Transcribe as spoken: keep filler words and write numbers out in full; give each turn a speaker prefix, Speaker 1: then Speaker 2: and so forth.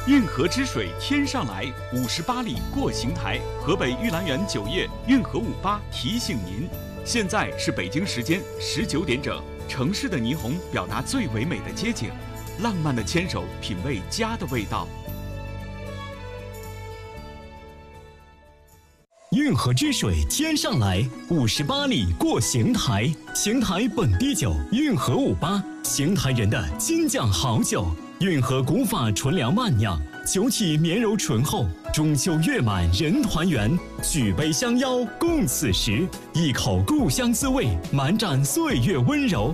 Speaker 1: 运河之水天上来，五十八里过邢台。河北玉兰园酒业运河五八提醒您，现在是北京时间十九点整。城市的霓虹表达最唯美的街景，浪漫的牵手品味家的味道。
Speaker 2: 运河之水天上来，五十八里过邢台。邢台本地酒，运河五八，邢台人的金酱好酒。运河古法纯粮慢酿，酒体绵柔醇厚。中秋月满人团圆，举杯相邀共此时。一口故乡滋味，满盏岁月温柔。